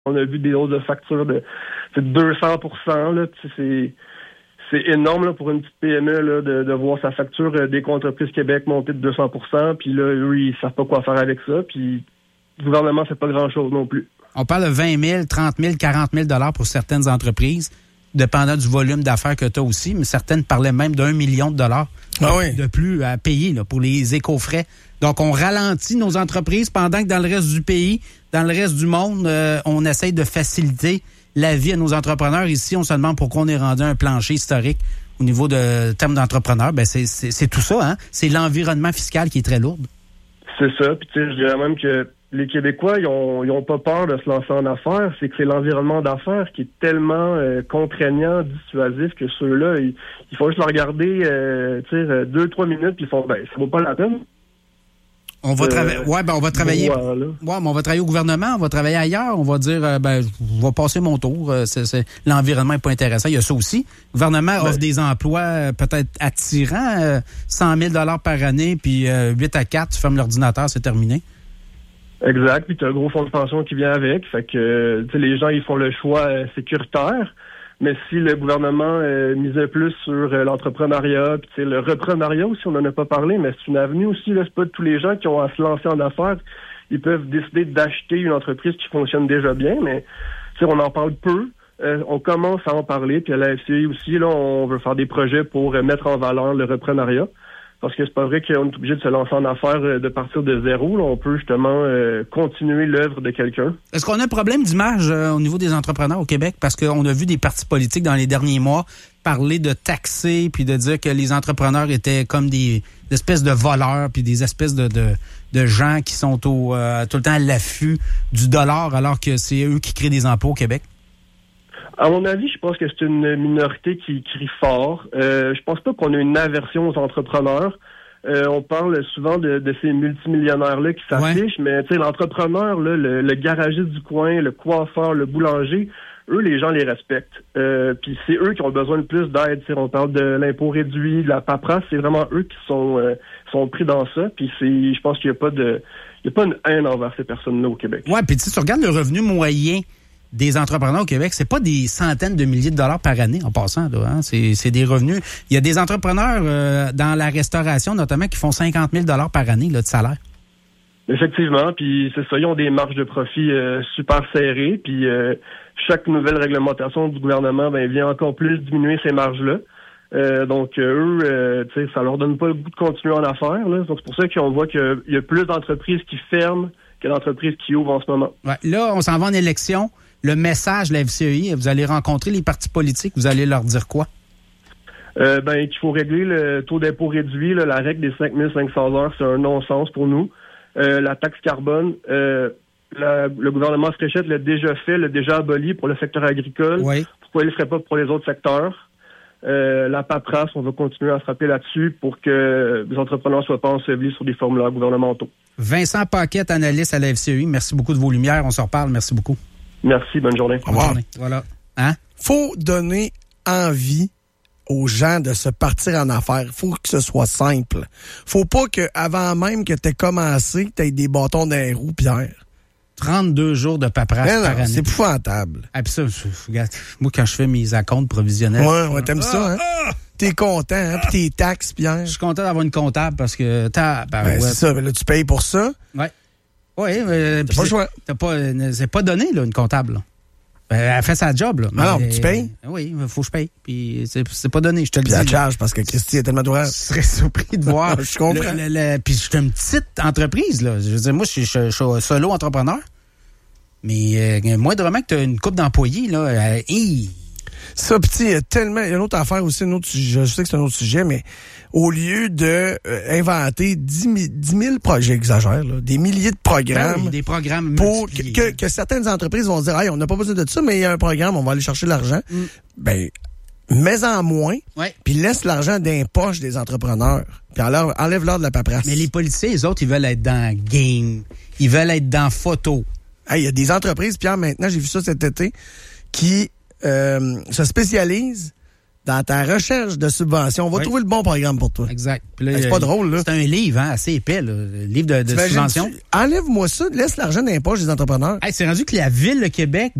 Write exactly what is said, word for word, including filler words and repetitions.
On a vu des hausses de factures de, de deux cents pour cent. Là, c'est, c'est énorme là, pour une petite P M E là, de, de voir sa facture euh, des entreprises Québec monter de deux cents pour cent. Puis là, eux, ils savent pas quoi faire avec ça. Puis le gouvernement fait pas grand-chose non plus. On parle de vingt mille, trente mille, quarante mille dollars pour certaines entreprises, dépendant du volume d'affaires que tu as aussi. Mais certaines parlaient même d'un million de dollars ah oui. de plus à payer là, pour les éco-frais. Donc, on ralentit nos entreprises pendant que dans le reste du pays, dans le reste du monde, euh, on essaye de faciliter la vie à nos entrepreneurs. Ici, on se demande pourquoi on est rendu un plancher historique au niveau de termes d'entrepreneurs. Ben, c'est, c'est, c'est tout ça, hein. C'est l'environnement fiscal qui est très lourd. C'est ça. Puis, tu sais, je dirais même que les Québécois, ils ont, ils ont pas peur de se lancer en affaires. C'est que c'est l'environnement d'affaires qui est tellement euh, contraignant, dissuasif que ceux-là, ils, il faut juste le regarder, euh, tu sais, deux, trois minutes, puis ils font, ben, ça vaut pas la peine. On va travailler. Euh, ouais, ben on va travailler. Voilà. Ouais, mais on va travailler au gouvernement, on va travailler ailleurs, on va dire euh, ben je vais passer mon tour. Euh, c'est, c'est, l'environnement est pas intéressant. Il y a ça aussi. Le gouvernement ben, offre des emplois euh, peut-être attirants, euh, cent mille dollars par année, puis euh, huit à quatre, tu fermes l'ordinateur, c'est terminé. Exact. Puis tu as un gros fonds de pension qui vient avec. Fait que tu sais, les gens ils font le choix euh, sécuritaire. Mais si le gouvernement euh, misait plus sur euh, l'entrepreneuriat, puis tu sais, le reprenariat aussi, on n'en a pas parlé, mais c'est une avenue aussi, là, c'est pas tous les gens qui ont à se lancer en affaires. Ils peuvent décider d'acheter une entreprise qui fonctionne déjà bien, mais tu sais, on en parle peu. Euh, on commence à en parler, puis à la F C I aussi, là, on veut faire des projets pour euh, mettre en valeur le reprenariat. Parce que c'est pas vrai qu'on est obligé de se lancer en affaires euh, de partir de zéro. Là. On peut justement euh, continuer l'œuvre de quelqu'un. Est-ce qu'on a un problème d'image euh, au niveau des entrepreneurs au Québec? Parce qu'on a vu des partis politiques dans les derniers mois parler de taxer puis de dire que les entrepreneurs étaient comme des, des espèces de voleurs puis des espèces de, de, de gens qui sont au, euh, tout le temps à l'affût du dollar alors que c'est eux qui créent des emplois au Québec. À mon avis, je pense que c'est une minorité qui crie fort. Euh, je pense pas qu'on a une aversion aux entrepreneurs. Euh, on parle souvent de, de ces multimillionnaires-là qui s'affichent, ouais. Mais tu sais, l'entrepreneur, là, le, le garagiste du coin, le coiffeur, le boulanger, eux, les gens les respectent. Euh, puis c'est eux qui ont besoin de plus d'aide. T'sais, on parle de l'impôt réduit, de la paperasse, c'est vraiment eux qui sont euh, sont pris dans ça. Puis c'est, je pense qu'il y a pas de, il y a pas une haine envers ces personnes-là au Québec. Ouais, puis tu sais, tu regardes le revenu moyen des entrepreneurs au Québec, c'est pas des centaines de milliers de dollars par année en passant, là, hein? C'est, c'est des revenus. Il y a des entrepreneurs euh, dans la restauration, notamment, qui font cinquante mille dollars par année là, de salaire. Effectivement, puis c'est ça, ils ont des marges de profit euh, super serrées, puis euh, chaque nouvelle réglementation du gouvernement ben, vient encore plus diminuer ces marges-là. Euh, donc, euh, eux, euh, tu sais, ça leur donne pas le goût de continuer en affaires. Là. Donc, c'est pour ça qu'on voit qu'il y a plus d'entreprises qui ferment que d'entreprises qui ouvrent en ce moment. Ouais, là, on s'en va en élection. Le message de la F C E I, vous allez rencontrer les partis politiques, vous allez leur dire quoi? Euh, ben, qu'il faut régler le taux d'impôt réduit, là, la règle des cinq mille cinq cents heures, c'est un non-sens pour nous. Euh, la taxe carbone, euh, la, le gouvernement Fréchette l'a déjà fait, l'a déjà aboli pour le secteur agricole. Oui. Pourquoi il ne le ferait pas pour les autres secteurs? Euh, la paperasse, on va continuer à se rappeler là-dessus pour que les entrepreneurs ne soient pas ensevelis sur des formulaires gouvernementaux. Vincent Paquette, analyste à la F C E I, merci beaucoup de vos lumières. On se reparle. Merci beaucoup. Merci, bonne journée. Bonne journée. Voilà. Hein? Faut donner envie aux gens de se partir en affaires. Faut que ce soit simple. Faut pas que avant même que tu aies commencé, que tu aies des bâtons dans les roues, Pierre. trente-deux jours de paperasse non, par année. C'est épouvantable. Ah, pis ça, regarde, moi, quand je fais mes acomptes provisionnels... Ouais, ouais, t'aimes ah, ça, hein? Ah, t'es content, hein? Pis tes taxes, Pierre. Je suis content d'avoir une comptable parce que... t'as, ben, ben, ouais. C'est ça, mais là, tu payes pour ça. Ouais. Oui, mais... T'as pas le choix. T'as pas, c'est pas donné, là, une comptable, là. Ben, elle fait sa job, là. Ah non, tu payes? Oui, il faut que je paye. Puis c'est, c'est pas donné, je te le dis. Puis elle charge parce que Christy est tellement d'ouvrage. Je serais surpris de voir. Je comprends. Le, le, le, puis je suis une petite entreprise, là. Je veux dire, moi, je suis, je, je suis solo entrepreneur. Mais euh, moi, de vraiment que tu as une couple d'employés, là, euh, hi. Ça, petit, il y a tellement... Il y a une autre affaire aussi, une autre, je sais que c'est un autre sujet, mais au lieu de euh, inventer dix mille projets, j'exagère, là, des milliers de programmes... Ben oui, des programmes pour que, que, que certaines entreprises vont se dire « Hey, on n'a pas besoin de ça, mais il y a un programme, on va aller chercher l'argent. Mm. » Ben, mets-en moins, ouais. Puis laisse l'argent dans les poches des entrepreneurs. Puis enlève-leur de la paperasse. Mais les policiers, les autres, ils veulent être dans game. Ils veulent être dans photo. Il hey, y a des entreprises, Pierre, maintenant, j'ai vu ça cet été, qui... Euh, se spécialise dans ta recherche de subvention, on va oui. trouver le bon programme pour toi. Exact. Puis là, c'est pas drôle, là. C'est un livre, hein, assez épais, là, le livre de, de subvention. Enlève-moi ça, laisse l'argent dans les poches des entrepreneurs. Hey, c'est rendu que la Ville de Québec